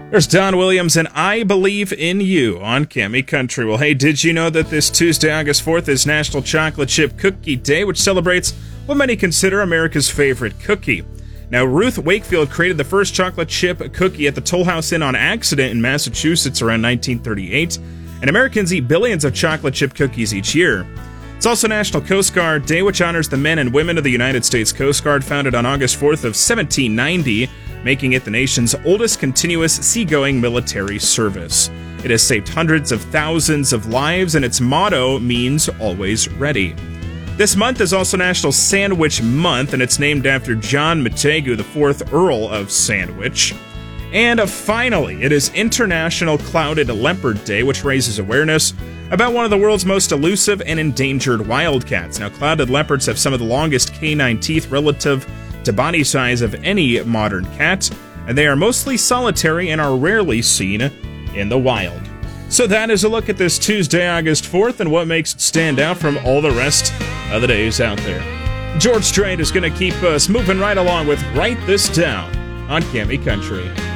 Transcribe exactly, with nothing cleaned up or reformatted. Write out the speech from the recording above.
There's Don Williams and I Believe in You on Cami Country. Well, hey, did you know that this Tuesday, August fourth, is National Chocolate Chip Cookie Day, which celebrates what many consider America's favorite cookie? Now, Ruth Wakefield created the first chocolate chip cookie at the Toll House Inn on accident in Massachusetts around nineteen thirty-eight, and Americans eat billions of chocolate chip cookies each year. It's also National Coast Guard Day, which honors the men and women of the United States Coast Guard, founded on August fourth of seventeen ninety, making it the nation's oldest continuous seagoing military service. It has saved hundreds of thousands of lives, and its motto means always ready. This month is also National Sandwich Month, and it's named after John Montagu, the fourth Earl of Sandwich. And uh, finally, it is International Clouded Leopard Day, which raises awareness about one of the world's most elusive and endangered wildcats. Now, clouded leopards have some of the longest canine teeth relative to body size of any modern cat, and they are mostly solitary and are rarely seen in the wild. So that is a look at this Tuesday, August fourth, and what makes it stand out from all the rest of the days out there. George Strait is going to keep us moving right along with Write This Down on Cami Country.